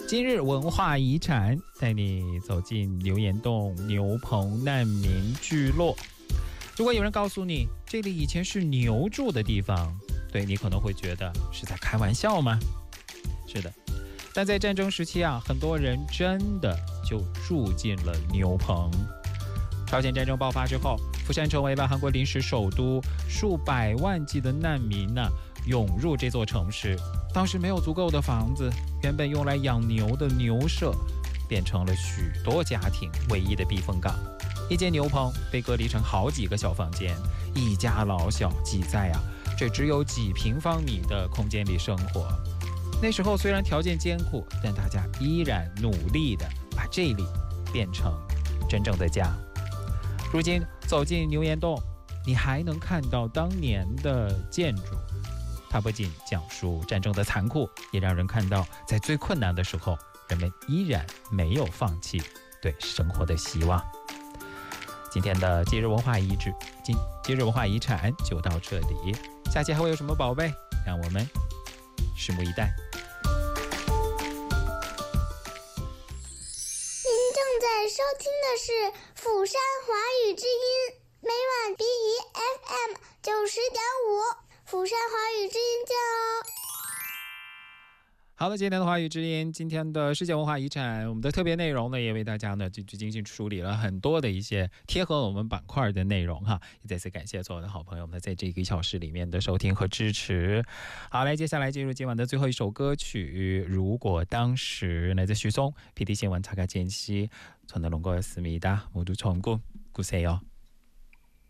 今日文化遗产带你走进牛岩洞牛棚难民聚落。如果有人告诉你这里以前是牛住的地方，对你可能会觉得是在开玩笑吗？是的，但在战争时期啊，很多人真的就住进了牛棚。朝鲜战争爆发之后，釜山成为了韩国临时首都，数百万计的难民呢涌入这座城市。当时没有足够的房子，原本用来养牛的牛舍变成了许多家庭唯一的避风港。一间牛棚被隔离成好几个小房间，一家老小挤在这只有几平方米的空间里生活。那时候虽然条件艰苦，但大家依然努力地把这里变成真正的家。如今走进牛岩洞，你还能看到当年的建筑，它不仅讲述战争的残酷，也让人看到在最困难的时候，人们依然没有放弃对生活的希望。今天的今日文化遗产就到这里，下期还会有什么宝贝，让我们拭目以待。 您正在收听的是釜山华语之音，每晚 BEFM 90.5，釜山华语之音见哦。 好了，今天的华语之音，今天的世界文化遗产，我们的特别内容呢，也为大家呢精心梳理了很多的一些贴合我们板块的内容哈。也再次感谢所有的好朋友们在这个1小时里面的收听和支持。好，来接下来进入今晚的最后一首歌曲，如果当时来自许嵩，PD新闻查卡间隙，전화론거였습니다。모두 처음 꿈꾸세요。